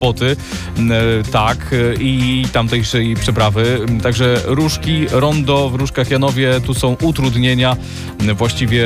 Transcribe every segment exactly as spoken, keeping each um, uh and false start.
kłopoty, tak, i tamtejszej przeprawy. Także Różki, rondo w Różkach Janowie, tu są utrudnienia właściwie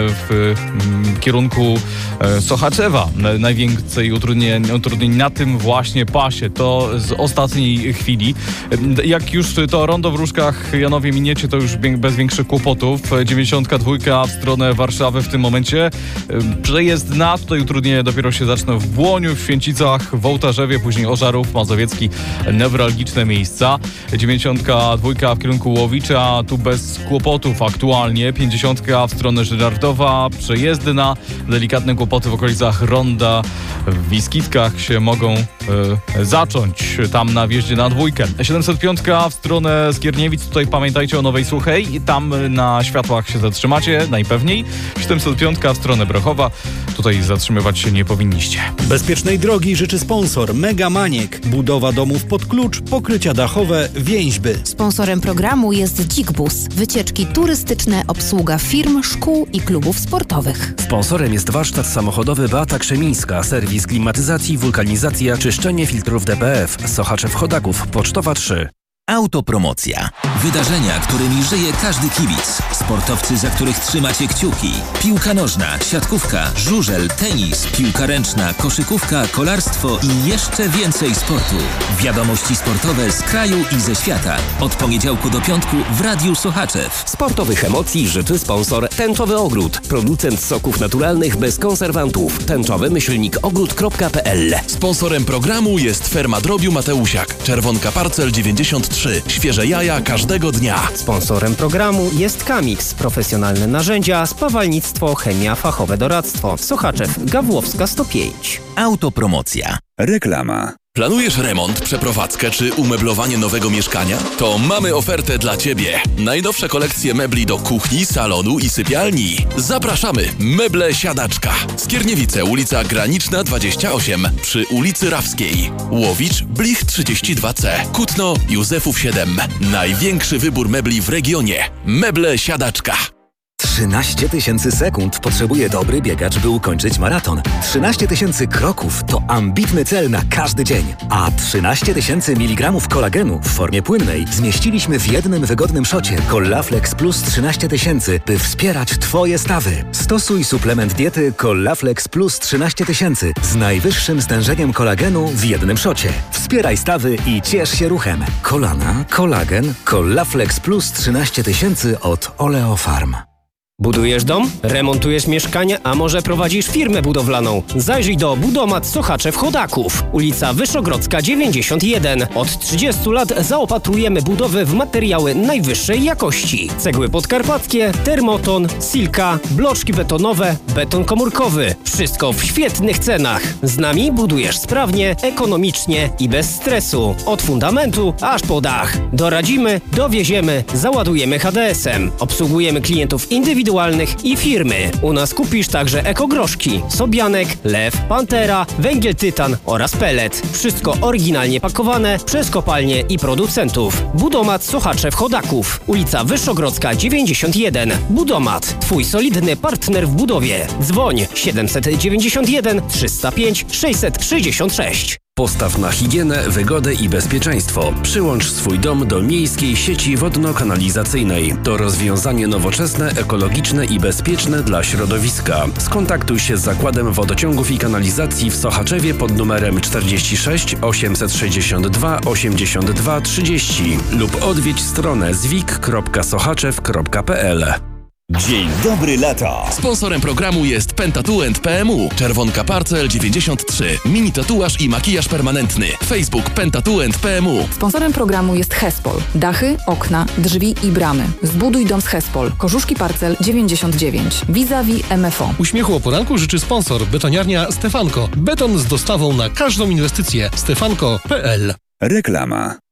w kierunku Sochaczewa. Najwięcej utrudnień, utrudnień na tym właśnie pasie. To z ostatniej chwili. Jak już to rondo w Różkach Janowie miniecie, to już bez większych kłopotów. dziewięćdziesiątka dwa w stronę Warszawy w tym momencie. Przejezdna, tutaj utrudnienia dopiero się zaczną w Błoniu, w Święcicach, w Ołtarzewie, później Ożarów, Mazowiecki, newralgiczne miejsca. dziewięćdziesiątka dwa w kierunku Łowicza, tu bez kłopotów aktualnie. pięćdziesiątka w stronę Żyrardowa, przejezdna, delikatne kłopoty w okolicach Ronda. W Wiskitkach się mogą y, zacząć tam na wjeździe na dwójkę. siedemset pięć w stronę Skierniewic, tutaj pamiętajcie o Nowej Suchej, tam na światłach się zatrzymacie najpewniej. siedemset pięć w stronę Brochowa, tutaj zatrzymywać się nie powinniście. Bezpiecznej drogi życzy sponsor Mega Maniek. Budowa domów pod klucz, pokrycia dachowe, więźby. Sponsorem programu jest Dzik-Bus. Wycieczki turystyczne, obsługa firm, szkół i klubów sportowych. Sponsorem jest warsztat samochodowy Beata Krzemińska, serwis klimatyzacji, wulkanizacja, czyszczenie filtrów D P F, Sochaczew Chodaków, Pocztowa trzy. Autopromocja. Wydarzenia, którymi żyje każdy kibic. Sportowcy, za których trzymacie kciuki. Piłka nożna, siatkówka, żużel, tenis, piłka ręczna, koszykówka, kolarstwo i jeszcze więcej sportu. Wiadomości sportowe z kraju i ze świata. Od poniedziałku do piątku w Radiu Sochaczew. Sportowych emocji życzy sponsor Tęczowy Ogród. Producent soków naturalnych bez konserwantów. tęczowy myślnik ogród kropka p l. Sponsorem programu jest Ferma Drobiu Mateusiak. Czerwonka Parcel dziewięćdziesiąt trzy. Świeże jaja każdego dnia. Sponsorem programu jest Kamix. Profesjonalne narzędzia, spawalnictwo, chemia, fachowe doradztwo. Sochaczew, Gawłowska sto pięć. Autopromocja. Reklama. Planujesz remont, przeprowadzkę czy umeblowanie nowego mieszkania? To mamy ofertę dla Ciebie. Najnowsze kolekcje mebli do kuchni, salonu i sypialni. Zapraszamy! Meble Siadaczka. Skierniewice, ulica Graniczna dwadzieścia osiem przy ulicy Rawskiej. Łowicz, Blich trzydzieści dwa C. Kutno, Józefów siedem. Największy wybór mebli w regionie. Meble Siadaczka. trzynaście tysięcy sekund potrzebuje dobry biegacz, by ukończyć maraton. trzynaście tysięcy kroków to ambitny cel na każdy dzień. A trzynaście tysięcy miligramów kolagenu w formie płynnej zmieściliśmy w jednym wygodnym szocie Collaflex Plus trzynaście tysięcy, by wspierać Twoje stawy. Stosuj suplement diety Collaflex Plus trzynaście tysięcy z najwyższym stężeniem kolagenu w jednym szocie. Wspieraj stawy i ciesz się ruchem. Kolana, kolagen, Collaflex Plus trzynaście tysięcy od Oleofarm. Budujesz dom? Remontujesz mieszkanie? A może prowadzisz firmę budowlaną? Zajrzyj do Budomat Sochaczew Chodaków. Ulica Wyszogrodzka dziewięćdziesiąt jeden. Od trzydziestu lat zaopatrujemy budowy w materiały najwyższej jakości. Cegły podkarpackie, termoton, silka, bloczki betonowe, beton komórkowy. Wszystko w świetnych cenach. Z nami budujesz sprawnie, ekonomicznie i bez stresu. Od fundamentu aż po dach. Doradzimy, dowieziemy, załadujemy H D S-em. Obsługujemy klientów indywidualnych i firmy. U nas kupisz także ekogroszki, Sobianek, Lew, Pantera, węgiel tytan oraz pelet. Wszystko oryginalnie pakowane przez kopalnie i producentów. Budomat Sochaczew Chodaków. Ulica Wyszogrodzka dziewięćdziesiąt jeden. Budomat. Twój solidny partner w budowie. Dzwoń siedemset dziewięćdziesiąt jeden trzysta pięć sześćset sześćdziesiąt sześć. Postaw na higienę, wygodę i bezpieczeństwo. Przyłącz swój dom do miejskiej sieci wodno-kanalizacyjnej. To rozwiązanie nowoczesne, ekologiczne i bezpieczne dla środowiska. Skontaktuj się z Zakładem Wodociągów i Kanalizacji w Sochaczewie pod numerem czterdzieści sześć osiemset sześćdziesiąt dwa osiemdziesiąt dwa trzydzieści lub odwiedź stronę zwik kropka sochaczew kropka p l. Dzień dobry lata. Sponsorem programu jest Pentatuent P M U. Czerwonka Parcel dziewięćdziesiąt trzy. Mini tatuaż i makijaż permanentny. Facebook Pentatuent P M U. Sponsorem programu jest Hespol. Dachy, okna, drzwi i bramy. Zbuduj dom z Hespol. Korzuszki Parcel dziewięćdziesiąt dziewięć. Vis-a-vis M F O. Uśmiechu o poranku życzy sponsor betoniarnia Stefanko. Beton z dostawą na każdą inwestycję. stefanko kropka p l. Reklama.